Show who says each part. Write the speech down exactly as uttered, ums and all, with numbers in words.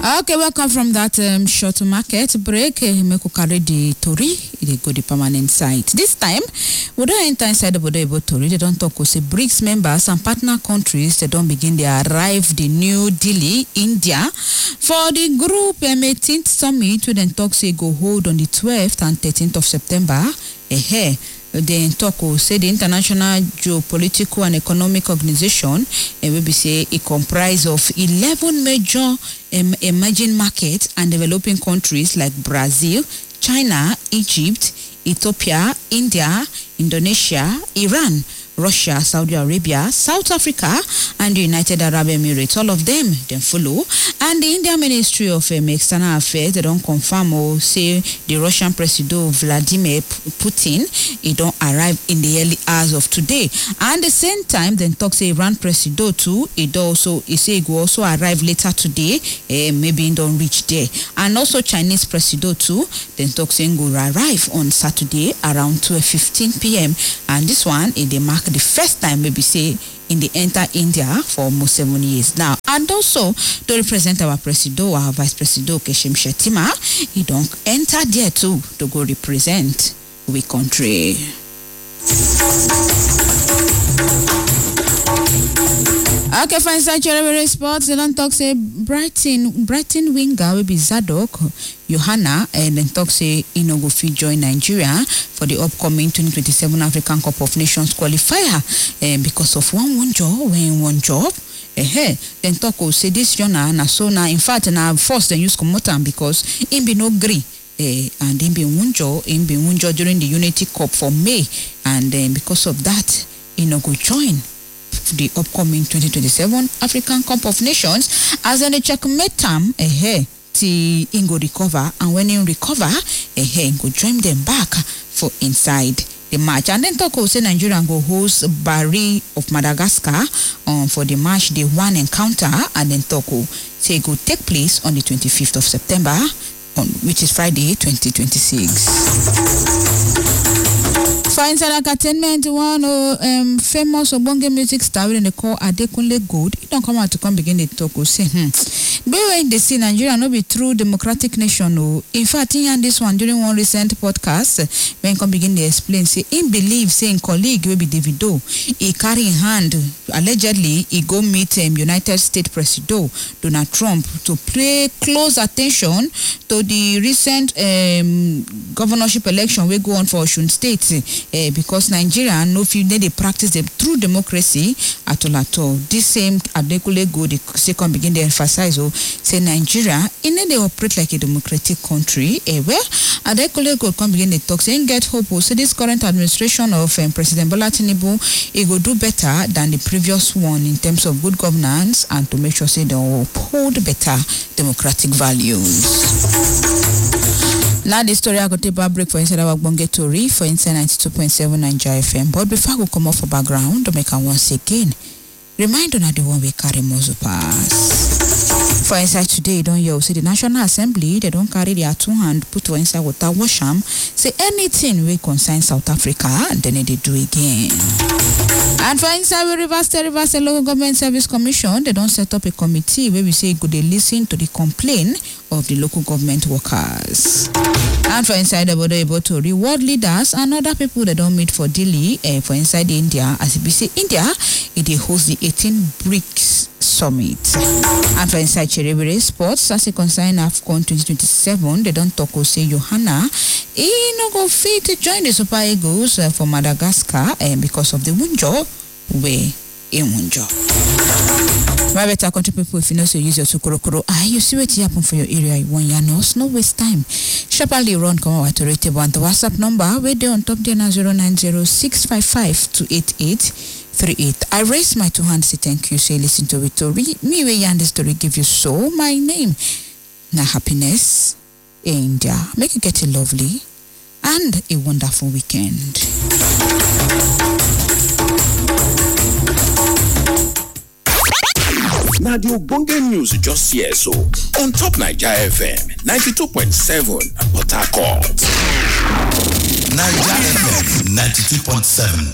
Speaker 1: Okay, welcome from that um, short market break. Make we carry the Tori, they go the permanent site. This time, we don't enter inside the Bodebo Tori. They don't talk with the BRICS members and partner countries. They don't begin. They arrive the New Delhi, India, for the group um, eighteenth summit. We then talk say go hold on the twelfth and thirteenth of September. Eh, the talk say the International Geopolitical and Economic Organization, and we be say it comprise of eleven major um, emerging markets and developing countries like Brazil, China, Egypt, Ethiopia, India, Indonesia, Iran, Russia, Saudi Arabia, South Africa, and the United Arab Emirates. All of them then follow. And the Indian Ministry of um, External Affairs, they don't confirm or say the Russian President Vladimir Putin, he don't arrive in the early hours of today. And the same time, then talk say Iran President too, it also he say he will also arrive later today, uh, maybe he don't reach there. And also Chinese President too, then talk say he will arrive on Saturday around twelve fifteen p.m. And this one, in the mark the first time maybe say in the enter India for almost seven years now. And also to represent our president, our vice president Kashim Shettima, he don't enter there too to go represent we country. Okay, fine. Saturday sports. They don't talk say Brighton, Brighton winger will be Zadok, Johanna, and then talk say Inogo fit join Nigeria for the upcoming twenty twenty-seven African Cup of Nations qualifier, and because of one one job, when one job. Eh, then talk will say this Jonah na so now. In fact, now first then use Komotan because him be no green. Eh, and him be wunjo, him be wunjo during the Unity Cup for May, and then because of that, Inogo join the upcoming twenty twenty-seven African Cup of Nations as an checkmate time eh till Ingo recover, and when he recover eh Ingo join them back for inside the match. And then talk say Nigeria go host Bari of Madagascar um, for the match day one encounter, and then talk say go take place on the twenty-fifth of September, on which is Friday twenty twenty-six. For inside entertainment, one oh, um, famous Obonge music star in the call Adekunle Gold. He don't come out to come begin the talk or say, hmm. But when they see Nigeria no be true democratic nation, no. In fact, he and this one during one recent podcast, when come begin to explain, say, he believes saying colleague will be Davido. He carry in hand, allegedly, he go meet um, United States President Donald Trump to pay close attention to the recent um, governorship election we go on for Osun State. Uh, because Nigeria no feel they practice the true democracy at all at all. This same Adekunle Gold, the second begin to emphasize, oh, say Nigeria, in they operate like a democratic country. Eh, well, Adekunle Gold come begin to talk, saying get hope. Oh, so this current administration of um, President Bola Tinubu, it will do better than the previous one in terms of good governance and to make sure say they uphold better democratic values. Now the story I got take a break for inside our Bonge Tori for inside ninety-two point seven Nigeria F M. But before we come off for background, to make a once again, remind on the one we carry Mozu pass. For inside today, don't you see the National Assembly, they don't carry their two hand, put one inside water, wash them, say anything we concern South Africa, and then they do again. And for inside we reverse the reverse the Local Government Service Commission, they don't set up a committee where we say good they listen to the complaint of the local government workers. And for inside the border able to reward leaders and other people that don't meet for Delhi, uh, for inside India, as we say India, it hosts the eighteen BRICS Summit. And for inside Cheribere Sports, as a concern AFCON twenty twenty-seven, they don't talk or say Johanna, he no go fit to join the Super Eagles uh, for Madagascar uh, because of the Wunjo way in Wunjo. My better country people, if you know so use your sukurokoro, ah, you see what happen for your area, you want your nose, no waste time. Sharply run come out to rate one the WhatsApp number where they on top there now zero nine zero six five five two eight eight three eight. I raise my two hands, say thank you, say listen to it to read me way and the story give you so my name. Na happiness India. Make it get a lovely and a wonderful weekend.
Speaker 2: Now the Obonge news just here so on top Nigeria F M ninety-two point seven Port Harcourt.
Speaker 3: Nigeria F M ninety-two point seven.